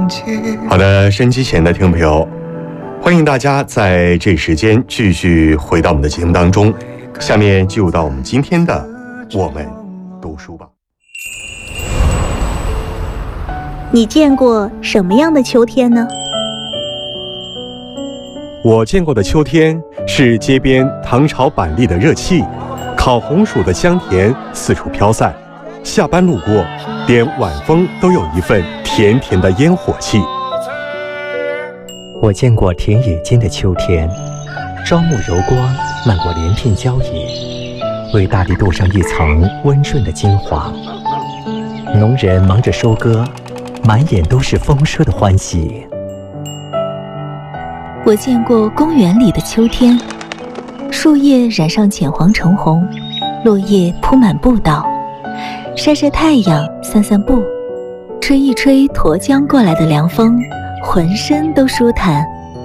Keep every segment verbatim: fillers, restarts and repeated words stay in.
好的，收音机前的听众朋友，欢迎大家在这时间继续回到我们的节目当中。下面进入到我们今天的我们读书吧。 你见过什么样的秋天呢？ 我见过的秋天是街边糖炒板栗的热气，烤红薯的香甜四处飘散，下班路过，连晚风都有一份甜甜的烟火气。 我见过田野间的秋天，朝暮柔光漫过连片郊野，为大地镀上一层温顺的金黄。农人忙着收割，满眼都是丰收的欢喜。 我见过公园里的秋天，树叶染上浅黄橙红，落叶铺满步道，晒晒太阳，散散步，吹一吹沱江过来的凉风，浑身都舒坦。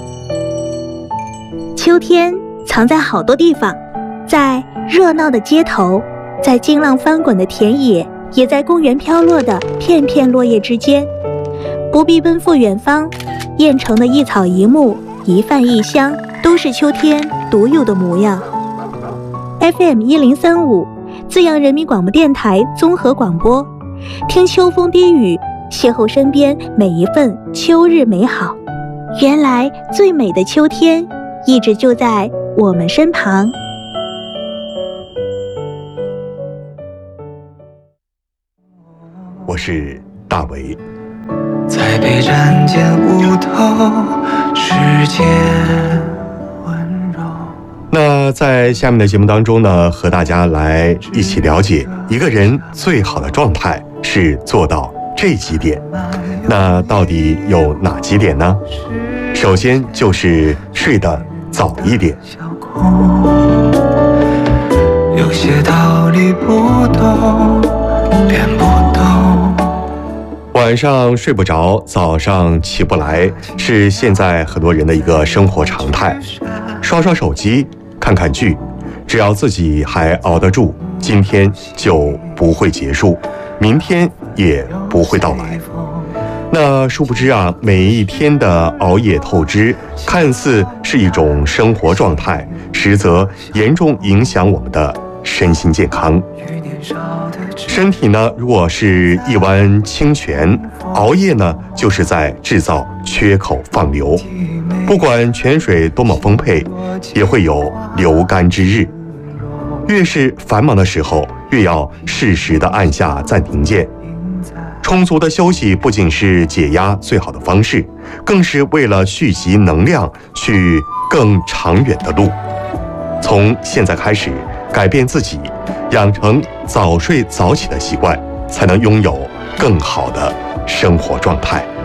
秋天藏在好多地方，在热闹的街头，在惊浪翻滚的田野，也在公园飘落的片片落叶之间。不必奔赴远方，燕城的一草一木，一饭一香，都是秋天独有的模样。F M 一零三五，资阳人民广播电台综合广播，听秋风低语，邂逅身边每一份秋日美好。原来最美的秋天，一直就在我们身旁。 我是大为。 在北站间无头，世界温柔。 那在下面的节目当中呢，和大家来一起了解一个人最好的状态是做到这几点。那到底有哪几点呢？首先就是睡得早一点。 有些道理不懂，便不懂。 晚上睡不着，早上起不来，是现在很多人的一个生活常态。刷刷手机，看看剧，只要自己还熬得住，今天就不会结束，明天也不会到来。那殊不知啊，每一天的熬夜透支，看似是一种生活状态，实则严重影响我们的身心健康。身体呢，如果是一湾清泉，熬夜呢，就是在制造缺口放流。不管泉水多么丰沛，也会有流干之日。越是繁忙的时候，越要适时的按下暂停键。充足的休息不仅是解压最好的方式，更是为了蓄积能量，去更长远的路。从现在开始，改变自己，养成早睡早起的习惯，才能拥有更好的生活状态。